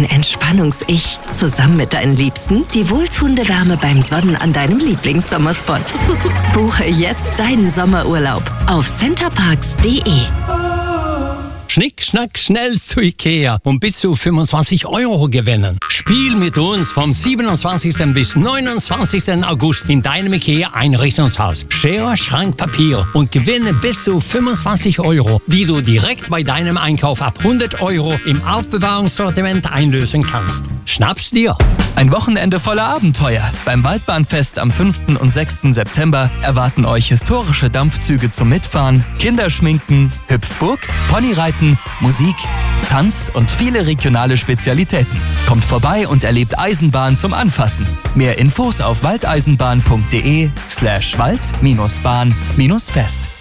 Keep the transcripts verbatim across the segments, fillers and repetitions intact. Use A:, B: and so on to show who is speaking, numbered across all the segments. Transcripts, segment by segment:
A: Entspannungs-Ich. Zusammen mit deinen Liebsten die wohltuende Wärme beim Sonnen an deinem Lieblingssommerspot. Buche jetzt deinen Sommerurlaub auf centerparks punkt de.
B: Schnick, schnack, schnell zu Ikea und bis zu fünfundzwanzig Euro gewinnen. Spiel mit uns vom siebenundzwanzigsten bis neunundzwanzigsten August in deinem Ikea Einrichtungshaus. Schere, Schrank, Papier und gewinne bis zu fünfundzwanzig Euro, die du direkt bei deinem Einkauf ab hundert Euro im Aufbewahrungssortiment einlösen kannst. Schnapp's dir!
C: Ein Wochenende voller Abenteuer. Beim Waldbahnfest am fünften und sechsten September erwarten euch historische Dampfzüge zum Mitfahren, Kinderschminken, Hüpfburg, Ponyreiten, Musik, Tanz und viele regionale Spezialitäten. Kommt vorbei und erlebt Eisenbahn zum Anfassen. Mehr Infos auf waldeisenbahn punkt de slash wald-bahn-fest.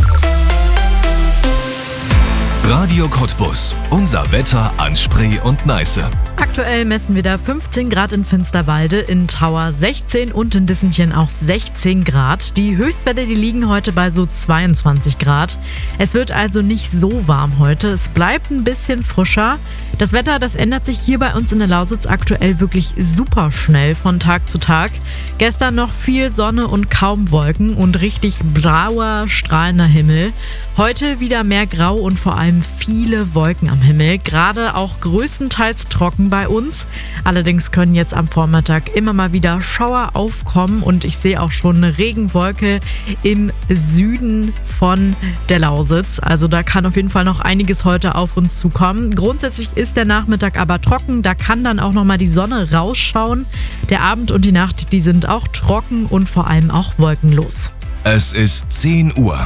D: Radio Cottbus. Unser Wetter an Spree und Neiße.
E: Aktuell messen wir da fünfzehn Grad in Finsterwalde, in Tauer sechzehn und in Dissenchen auch sechzehn Grad. Die Höchstwerte, die liegen heute bei so zweiundzwanzig Grad. Es wird also nicht so warm heute. Es bleibt ein bisschen frischer. Das Wetter, das ändert sich hier bei uns in der Lausitz aktuell wirklich super schnell von Tag zu Tag. Gestern noch viel Sonne und kaum Wolken und richtig blauer, strahlender Himmel. Heute wieder mehr Grau und vor allem viele Wolken am Himmel. Gerade auch größtenteils trocken bei uns. Allerdings können jetzt am Vormittag immer mal wieder Schauer aufkommen und ich sehe auch schon eine Regenwolke im Süden von der Lausitz. Also da kann auf jeden Fall noch einiges heute auf uns zukommen. Grundsätzlich ist der Nachmittag aber trocken. Da kann dann auch nochmal die Sonne rausschauen. Der Abend und die Nacht, die sind auch trocken und vor allem auch wolkenlos.
D: Es ist zehn Uhr.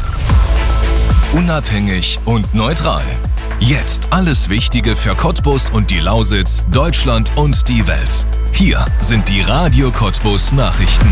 D: Unabhängig und neutral. Jetzt alles Wichtige für Cottbus und die Lausitz, Deutschland und die Welt. Hier sind die Radio Cottbus Nachrichten.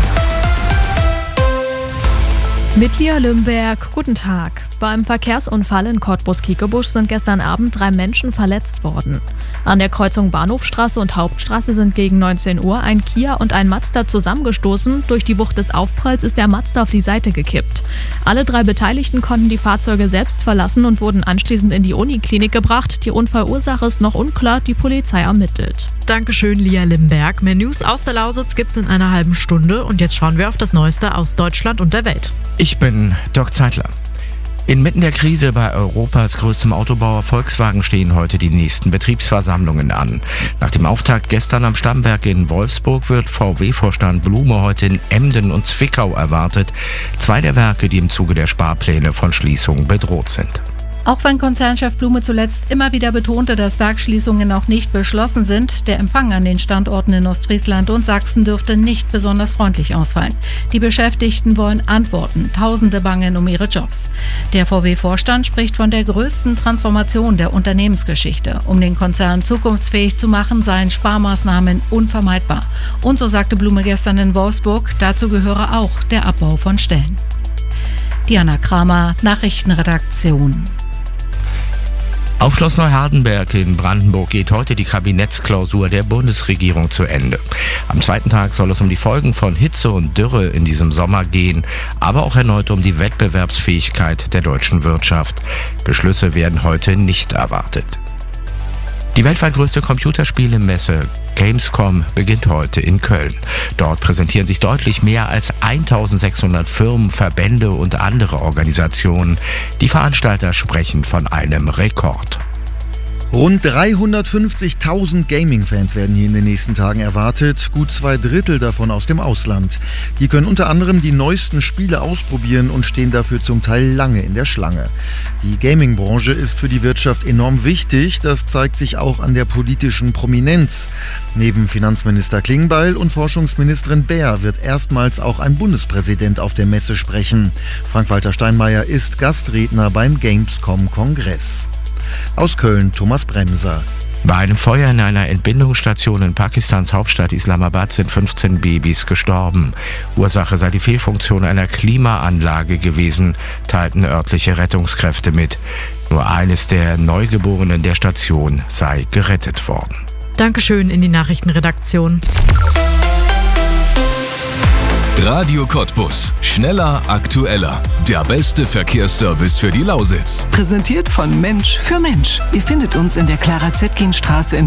F: Mit Lia Lümberg, guten Tag. Beim Verkehrsunfall in Cottbus-Kiekebusch sind gestern Abend drei Menschen verletzt worden. An der Kreuzung Bahnhofstraße und Hauptstraße sind gegen neunzehn Uhr ein Kia und ein Mazda zusammengestoßen. Durch die Wucht des Aufpralls ist der Mazda auf die Seite gekippt. Alle drei Beteiligten konnten die Fahrzeuge selbst verlassen und wurden anschließend in die Uniklinik gebracht. Die Unfallursache ist noch unklar, die Polizei ermittelt.
E: Dankeschön, Lia Limberg. Mehr News aus der Lausitz gibt's in einer halben Stunde und jetzt schauen wir auf das Neueste aus Deutschland und der Welt.
G: Ich bin Dirk Zeitler. Inmitten der Krise bei Europas größtem Autobauer Volkswagen stehen heute die nächsten Betriebsversammlungen an. Nach dem Auftakt gestern am Stammwerk in Wolfsburg wird V W-Vorstand Blume heute in Emden und Zwickau erwartet. Zwei der Werke, die im Zuge der Sparpläne von Schließungen bedroht sind.
H: Auch wenn Konzernchef Blume zuletzt immer wieder betonte, dass Werksschließungen noch nicht beschlossen sind, der Empfang an den Standorten in Ostfriesland und Sachsen dürfte nicht besonders freundlich ausfallen. Die Beschäftigten wollen Antworten, Tausende bangen um ihre Jobs. Der V W-Vorstand spricht von der größten Transformation der Unternehmensgeschichte. Um den Konzern zukunftsfähig zu machen, seien Sparmaßnahmen unvermeidbar. Und so sagte Blume gestern in Wolfsburg, dazu gehöre auch der Abbau von Stellen. Diana Kramer, Nachrichtenredaktion.
G: Auf Schloss Neuhardenberg in Brandenburg geht heute die Kabinettsklausur der Bundesregierung zu Ende. Am zweiten Tag soll es um die Folgen von Hitze und Dürre in diesem Sommer gehen, aber auch erneut um die Wettbewerbsfähigkeit der deutschen Wirtschaft. Beschlüsse werden heute nicht erwartet. Die weltweit größte Computerspielemesse Gamescom beginnt heute in Köln. Dort präsentieren sich deutlich mehr als eintausendsechshundert Firmen, Verbände und andere Organisationen. Die Veranstalter sprechen von einem Rekord.
I: Rund dreihundertfünfzigtausend Gaming-Fans werden hier in den nächsten Tagen erwartet, gut zwei Drittel davon aus dem Ausland. Die können unter anderem die neuesten Spiele ausprobieren und stehen dafür zum Teil lange in der Schlange. Die Gaming-Branche ist für die Wirtschaft enorm wichtig, das zeigt sich auch an der politischen Prominenz. Neben Finanzminister Klingbeil und Forschungsministerin Baer wird erstmals auch ein Bundespräsident auf der Messe sprechen. Frank-Walter Steinmeier ist Gastredner beim Gamescom-Kongress. Aus Köln Thomas Bremser.
G: Bei einem Feuer in einer Entbindungsstation in Pakistans Hauptstadt Islamabad sind fünfzehn Babys gestorben. Ursache sei die Fehlfunktion einer Klimaanlage gewesen, teilten örtliche Rettungskräfte mit. Nur eines der Neugeborenen der Station sei gerettet worden.
E: Dankeschön in die Nachrichtenredaktion.
D: Radio Cottbus. Schneller, aktueller. Der beste Verkehrsservice für die Lausitz.
J: Präsentiert von Mensch für Mensch. Ihr findet uns in der Clara-Zetkin-Straße in